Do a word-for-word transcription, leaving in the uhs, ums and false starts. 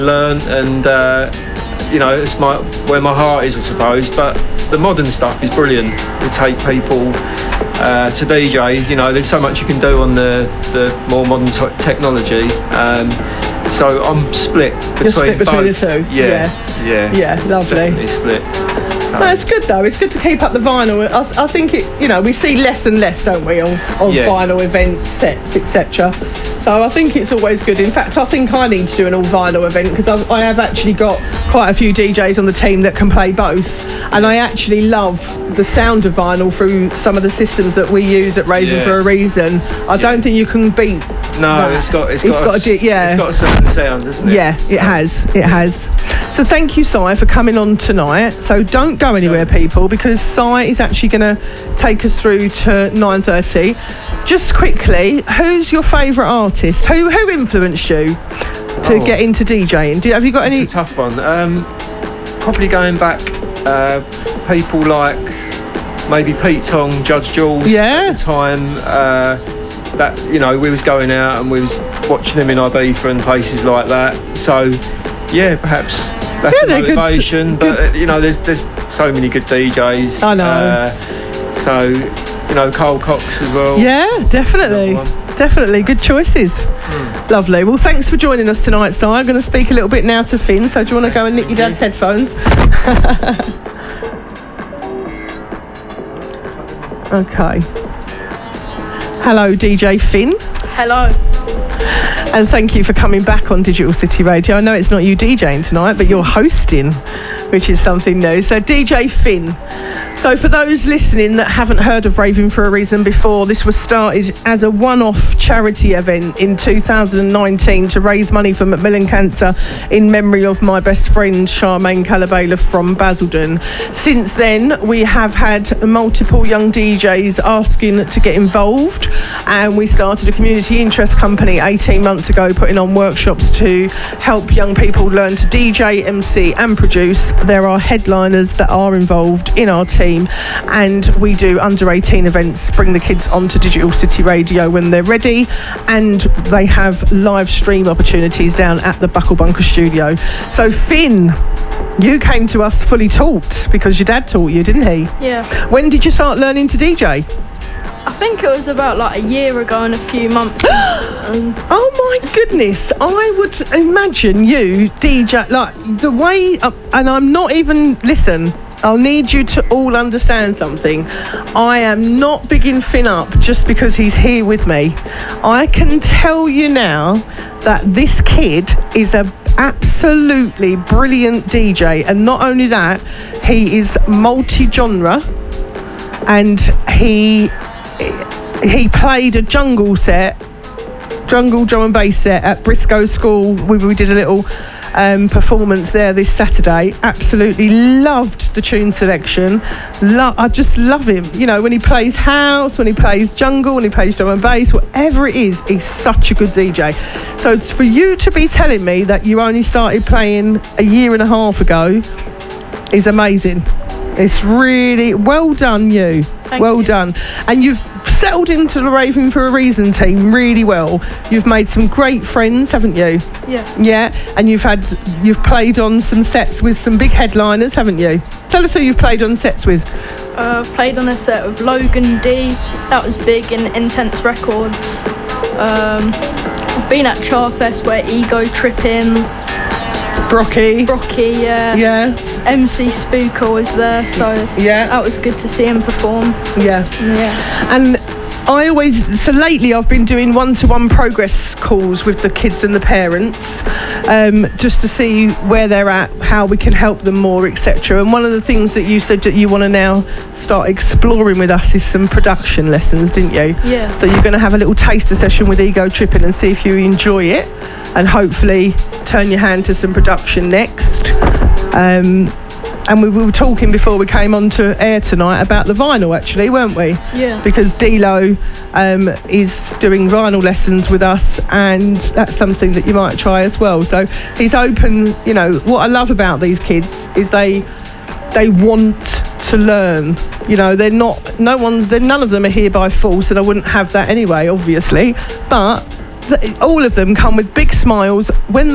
learn, and uh, you know, it's my where my heart is, I suppose. But the modern stuff is brilliant to take people uh, to D J. You know, there's so much you can do on the, the more modern t- technology. Um, so I'm split between, You're split between both. the two. Yeah, yeah, yeah, yeah, lovely. Definitely split. No, it's good though. It's good to keep up the vinyl. I, I think it. You know, we see less and less, don't we, of, of Yeah. vinyl events, sets, et cetera. So I think it's always good. In fact, I think I need to do an all vinyl event because I have actually got quite a few D Js on the team that can play both, and I actually love the sound of vinyl through some of the systems that we use at Raving Yeah. for a Reason. I Yeah. don't think you can beat. No, that. it's got it's, It's got, got a, a di- yeah. It's got a certain sound, isn't it? Yeah, it has. It has. So thank you, Si, for coming on tonight. So don't go anywhere, people, because Si is actually going to take us through to nine thirty. Just quickly, who's your favourite artist? Who who influenced you to Oh. get into DJing? Do, have you got any? It's a tough one. Um, probably going back, uh, people like maybe Pete Tong, Judge Jules. Yeah. At the time, uh, that you know we was going out and we was watching them in Ibiza and places like that. So yeah, perhaps that's Yeah, a they're good- motivation. good- But uh, you know, there's there's so many good D Js. I know. Uh, so you know, Carl Cox as well. Yeah, definitely. Another one. Definitely. Good choices. Lovely. Well, thanks for joining us tonight, Si. I'm going to speak a little bit now to Finn. So do you want to go and nick your dad's headphones? Okay. Hello, D J Finn. Hello. And thank you for coming back on Digital City Radio. I know it's not you DJing tonight, but you're hosting, which is something new. So D J Finn. So for those listening that haven't heard of Raving for a Reason before, this was started as a one-off charity event in two thousand nineteen to raise money for Macmillan Cancer in memory of my best friend Charmaine Calabela from Basildon. Since then, we have had multiple young D Js asking to get involved, and we started a community interest company eighteen months ago, putting on workshops to help young people learn to D J, M C and produce. There are headliners that are involved in our team, and we do under eighteen events, bring the kids onto Digital City Radio when they're ready, and they have live stream opportunities down at the Buckle Bunker studio. So Finn, you came to us fully taught because your dad taught you, didn't he? Yeah. When did you start learning to D J? I think it was about like a year ago and a few months. um, Oh my goodness, I would imagine you D J, like the way, uh, and I'm not even, listen, I'll need you to all understand something. I am not bigging Finn up just because he's here with me. I can tell you now that this kid is a absolutely brilliant D J, and not only that, he is multi-genre, and he he played a jungle set, jungle drum and bass set at Briscoe School. We, we did a little um, performance there this Saturday. Absolutely loved the tune selection. Lo- I just love him. You know, when he plays house, when he plays jungle, when he plays drum and bass, whatever it is, he's such a good D J. So it's for you to be telling me that you only started playing a year and a half ago is amazing. It's really well done, you. Thank well you. done. And you've settled into the Raving for a Reason team really well. You've made some great friends, haven't you? yeah. Yeah. And you've had you've played on some sets with some big headliners, haven't you? Tell us who you've played on sets with. Uh, played on a set of Logan D. That was big in Intense Records. Um, I've been at Charfest where Ego Trippin', Brocky. Brocky, yeah. Yeah. M C Spooker was there, so Yeah. that was good to see him perform. Yeah. Yeah. And I always, so lately I've been doing one-to-one progress calls with the kids and the parents, um, just to see where they're at, how we can help them more, et cetera. And one of the things that you said that you want to now start exploring with us is some production lessons, didn't you? Yeah. So you're going to have a little taster session with Ego Trippin' and see if you enjoy it, and hopefully turn your hand to some production next. Um, and we were talking before we came on to air tonight about the vinyl, actually, weren't we? Yeah. Because D-Lo um, is doing vinyl lessons with us, and that's something that you might try as well. So he's open. You know, what I love about these kids is they they want to learn. You know, they're not, no one, they're, none of them are here by force, and I wouldn't have that anyway, obviously. But th- all of them come with big smiles when